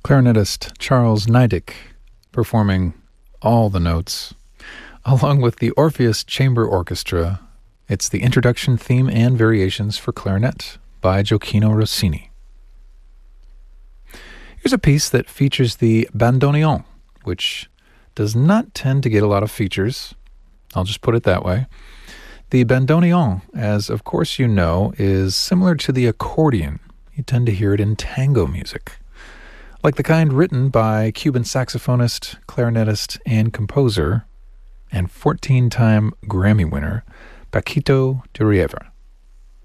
clarinetist Charles Neidig performing all the notes, along with the Orpheus Chamber Orchestra. It's the introduction theme and variations for clarinet by Gioacchino Rossini. Here's a piece that features the bandoneon, which does not tend to get a lot of features. I'll just put it that way. The bandoneon, as of course you know, is similar to the accordion. You tend to hear it in tango music, like the kind written by Cuban saxophonist, clarinetist, and composer, and 14-time Grammy winner, Paquito D'Rivera.